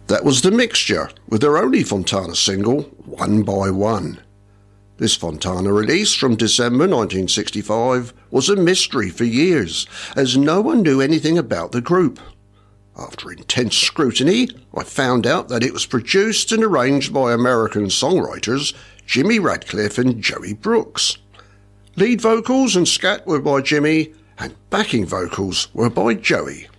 That was The Mixture, with their only Fontana single, One by One. This Fontana release from December 1965 was a mystery for years, as no one knew anything about the group. After intense scrutiny, I found out that it was produced and arranged by American songwriters Jimmy Radcliffe and Joey Brooks. Lead vocals and scat were by Jimmy, and backing vocals were by Joey.